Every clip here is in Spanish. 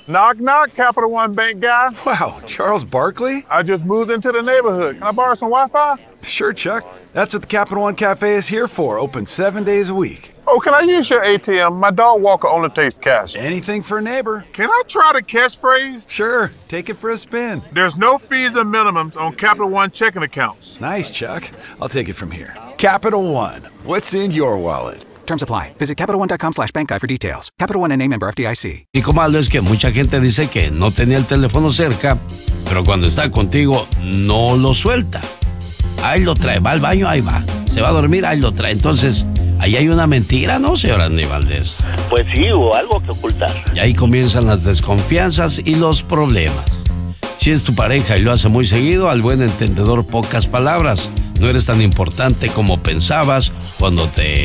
Knock, knock, Capital One Bank guy. Wow, Charles Barkley? I just moved into the neighborhood. Can I borrow some Wi-Fi? Sure, Chuck. That's what the Capital One Cafe is here for. Open 7 days a week. Oh, can I use your ATM? My dog Walker only takes cash. Anything for a neighbor. Can I try the catchphrase? Sure, take it for a spin. There's no fees and minimums on Capital One checking accounts. Nice, Chuck. I'll take it from here. Capital One. What's in your wallet? Terms apply. Visit CapitalOne.com/bankguide for details. Capital One N.A. member FDIC. Y como malo es que mucha gente dice que no tenía el teléfono cerca, pero cuando está contigo no lo suelta. Ahí lo trae, va al baño, ahí va. Se va a dormir, ahí lo trae. Entonces, ahí hay una mentira, ¿no, señor Andy Valdés? Pues sí, hubo algo que ocultar. Y ahí comienzan las desconfianzas y los problemas. Si es tu pareja y lo hace muy seguido, al buen entendedor pocas palabras. No eres tan importante como pensabas cuando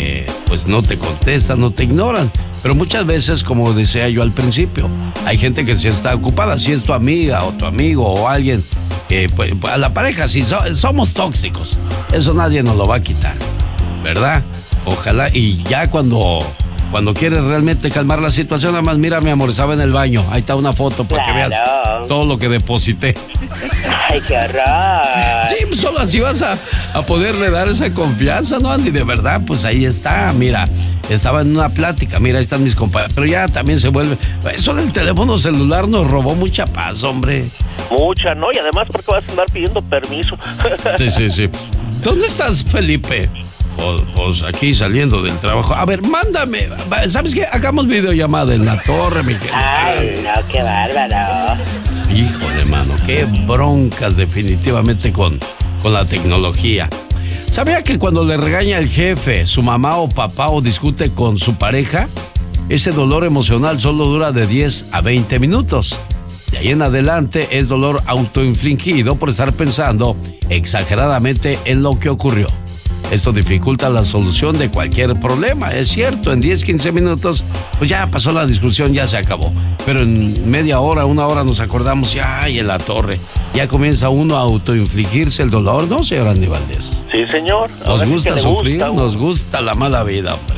no te contestan, no te ignoran. Pero muchas veces, como decía yo al principio, hay gente que sí está ocupada. Si es tu amiga o tu amigo o alguien, pues, a la pareja sí somos tóxicos. Eso nadie nos lo va a quitar, ¿verdad? Ojalá, y ya cuando quieres realmente calmar la situación, nada más mira, mi amor, estaba en el baño. Ahí está una foto para que veas todo lo que deposité. ¡Ay, qué horror! Sí, pues solo así vas a poderle dar esa confianza, ¿no, Andy? De verdad, pues ahí está, mira, estaba en una plática, mira, ahí están mis compañeros. Pero ya también se vuelve... Eso del teléfono celular nos robó mucha paz, hombre. Mucha, ¿no? Y además, ¿por qué vas a andar pidiendo permiso? Sí. ¿Dónde estás, Felipe? Pues aquí saliendo del trabajo. A ver, mándame. ¿Sabes qué? Hagamos videollamada en la torre, mi querido. Ay, no, qué bárbaro. Híjole, mano, qué broncas definitivamente con la tecnología. ¿Sabía que cuando le regaña el jefe, su mamá o papá o discute con su pareja, ese dolor emocional solo dura de 10 a 20 minutos? De ahí en adelante es dolor autoinfligido por estar pensando exageradamente en lo que ocurrió. Esto dificulta la solución de cualquier problema, es cierto, en 10-15 minutos, pues ya pasó la discusión, ya se acabó. Pero en media hora, una hora nos acordamos y ¡ay, en la torre! Ya comienza uno a autoinfligirse el dolor, ¿no, señor Andy Valdés? Sí, señor. Nos gusta sufrir, nos gusta la mala vida, hombre.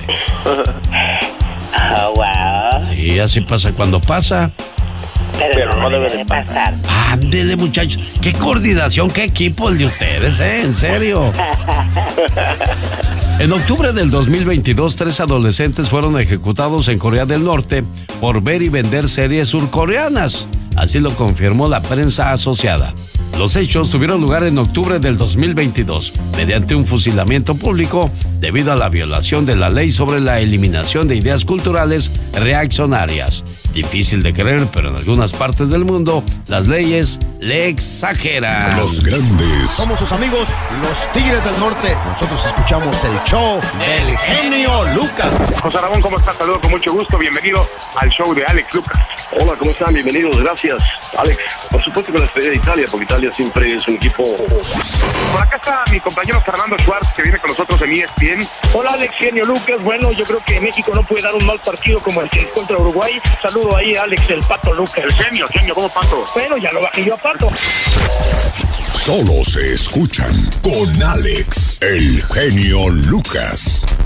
Oh, wow. Sí, así pasa cuando pasa. Pero no debe de pasar. Ándele, muchachos. Qué coordinación, qué equipo el de ustedes, en serio. En octubre del 2022, 3 adolescentes fueron ejecutados en Corea del Norte por ver y vender series surcoreanas. Así lo confirmó la prensa asociada. Los hechos tuvieron lugar en octubre del 2022, mediante un fusilamiento público debido a la violación de la ley sobre la eliminación de ideas culturales reaccionarias. Difícil de creer, pero en algunas partes del mundo las leyes le exageran. Los grandes. Somos sus amigos, los Tigres del Norte. Nosotros escuchamos el show del genio Lucas. José Ramón, ¿cómo estás? Saludos con mucho gusto. Bienvenido al show de Alex Lucas. Hola, ¿cómo están? Bienvenidos. Gracias, Alex. Por supuesto con la estrella de Italia, porque Italia siempre es un equipo... Por acá está mi compañero Fernando Schwartz, que viene con nosotros en ESPN. Hola, Alex, genio Lucas. Bueno, yo creo que México no puede dar un mal partido como el que es contra Uruguay. Saludo ahí a Alex, el Pato Lucas. El genio, ¿cómo Pato? Bueno, ya lo bajé yo a Pato. Solo se escuchan con Alex, el genio Lucas.